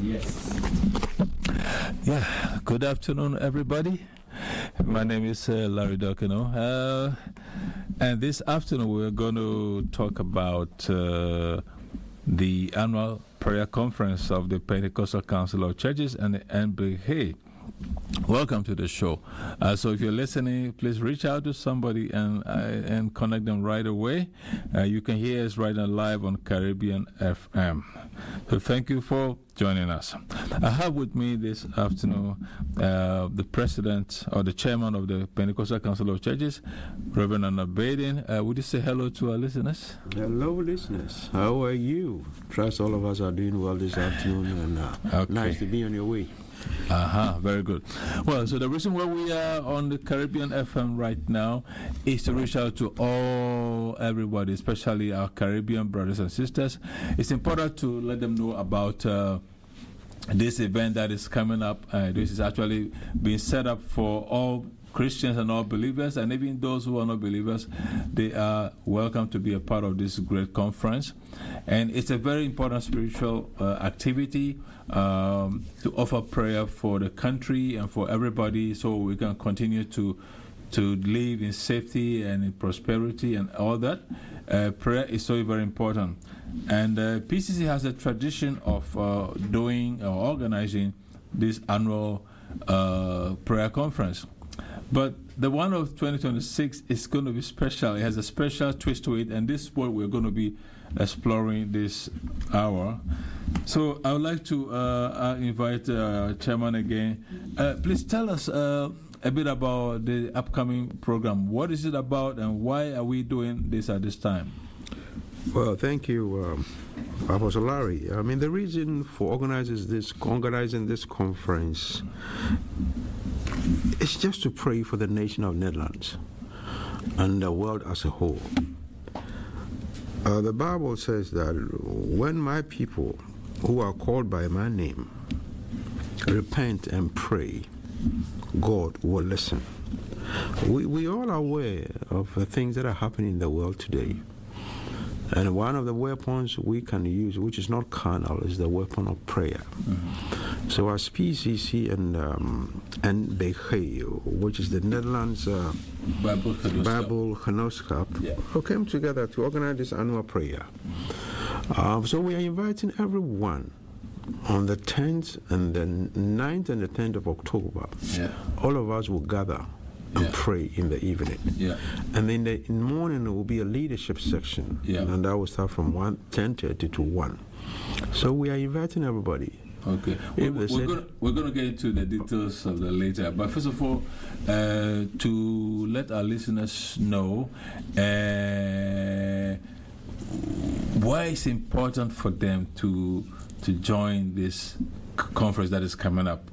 Yes. Yeah, good afternoon, everybody. My name is Larry Dokino. And this afternoon, we're going to talk about the annual prayer conference of the Pentecostal Council of Churches and the NBH. Welcome to the show. So if you're listening, please reach out to somebody and connect them right away. You can hear us right now live on Caribbean FM. So thank you for joining us. I have with me this afternoon the president or the chairman of the Pentecostal Council of Churches, Reverend Anna Baden. Would you say hello to our listeners? Hello, listeners. How are you? Trust all of us are doing well this afternoon, and nice to be on your way. Very good. Well, so the reason why we are on the Caribbean FM right now is to reach out to everybody, especially our Caribbean brothers and sisters. It's important to let them know about this event that is coming up. This is actually being set up for all Christians and all believers, and even those who are not believers, they are welcome to be a part of this great conference. And it's a very important spiritual activity to offer prayer for the country and for everybody, so we can continue to live in safety and in prosperity and all that. Prayer is so very important. And PCC has a tradition of doing or organizing this annual prayer conference. But the one of 2026 is going to be special. It has a special twist to it, and this is what we're going to be exploring this hour. So I would like to invite Chairman again. Please tell us a bit about the upcoming program. What is it about, and why are we doing this at this time? Well, thank you, Apostle Larry. I mean, the reason for organizing this conference is just to pray for the nation of Netherlands and the world as a whole. The Bible says that when my people who are called by my name repent and pray, God will listen. We all are aware of the things that are happening in the world today. And one of the weapons we can use, which is not carnal, is the weapon of prayer. Mm-hmm. So as PCC and NBH, which is the Netherlands Bible Genootschap, came together to organize this annual prayer. So we are inviting everyone on the 10th and the 9th and the 10th of October. Yeah. All of us will gather and pray in the evening. Yeah. And then in the morning there will be a leadership section. Yeah. And that will start from 10:30 to 1. So we are inviting everybody. Okay. We're going to get into the details of that later. But first of all, to let our listeners know why it's important for them to join this conference that is coming up.